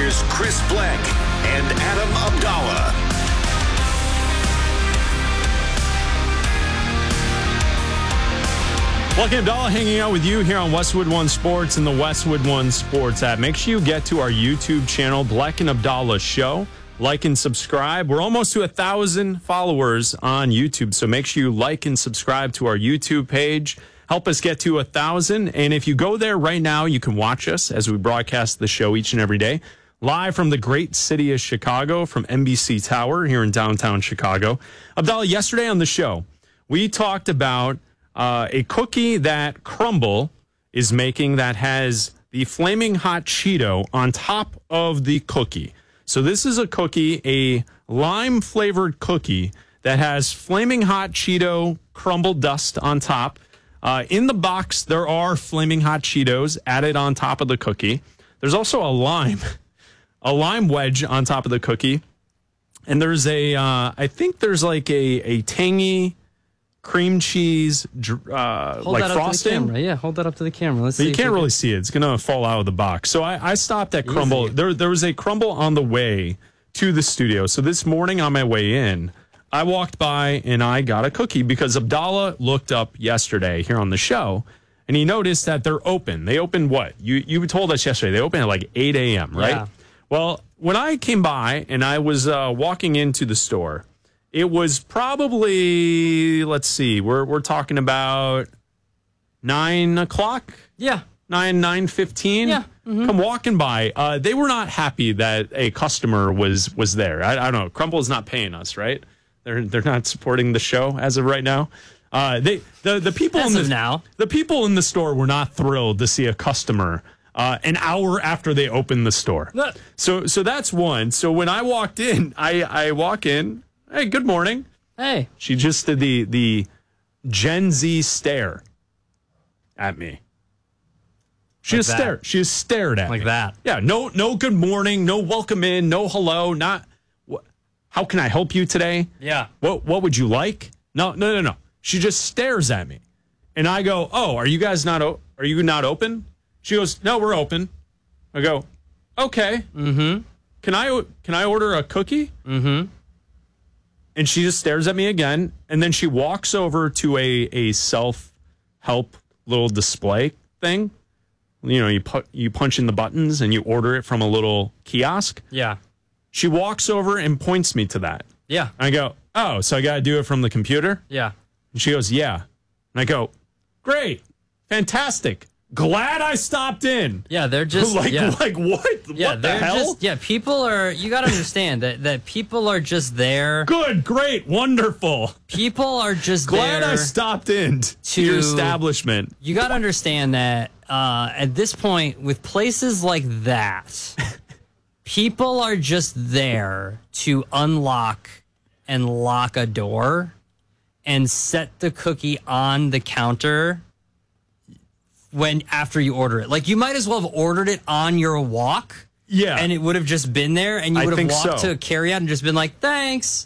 Here's Chris Black and Adam Abdallah. Black and Abdallah hanging out with you here on Westwood One Sports and the Westwood One Sports app. Make sure you get to our YouTube channel, Black and Abdallah Show. Like and subscribe. We're almost to 1,000 followers on YouTube, so make sure you like and subscribe to our YouTube page. Help us get to 1,000. And if you go there right now, you can watch us as we broadcast the show each and every day, live from the great city of Chicago, from NBC Tower here in downtown Chicago. Abdallah, yesterday on the show, we talked about a cookie that Crumbl is making that has the Flaming Hot Cheeto on top of the cookie. So this is a cookie, a lime-flavored cookie that has Flaming Hot Cheeto Crumbl dust on top. In the box, there are Flaming Hot Cheetos added on top of the cookie. There's also a lime wedge on top of the cookie. And there's I think there's like a tangy cream cheese like frosting. Yeah, hold that up to the camera. Let's see. You can't really see it. It's going to fall out of the box. So I stopped at Crumbl. There was a Crumbl on the way to the studio. So this morning on my way in, I walked by and I got a cookie because Abdallah looked up yesterday here on the show and he noticed that they're open. They open what? You told us yesterday. They open at like 8 a.m., right? Yeah. Well, when I came by and I was walking into the store, it was probably, let's see, we're talking about 9 o'clock? Yeah. 9:15? Yeah. Mm-hmm. Come walking by. They were not happy that a customer was there. I don't know. Crumbl is not paying us, right? They're not supporting the show as of right now. The people the people in the store were not thrilled to see a customer an hour after they opened the store. So that's one. So when I walked in, I walk in. Hey, good morning. Hey. She just did the Gen Z stare at me. She like just stared at me. Like that. Yeah, no good morning, no welcome in, no hello, not how can I help you today? Yeah. What would you like? No. She just stares at me. And I go, "Oh, are you not open?" She goes, "No, we're open." I go, "Okay. Mhm. Can I order a cookie?" Mhm. And she just stares at me again, and then she walks over to a self-help little display thing. You know, you punch in the buttons and you order it from a little kiosk. Yeah. She walks over and points me to that. Yeah. I go, "Oh, so I got to do it from the computer?" Yeah. And she goes, "Yeah." And I go, "Great. Fantastic. Glad I stopped in." Yeah, they're just like what? Yeah, what the hell? People are. You got to understand that people are just there. Good, great, wonderful. People are just glad there I stopped in to your establishment. You got to understand that at this point, with places like that, people are just there to unlock and lock a door and set the cookie on the counter after you order it. Like, you might as well have ordered it on your walk. Yeah. And it would have just been there, and you would have walked to carry out and just been like, "Thanks."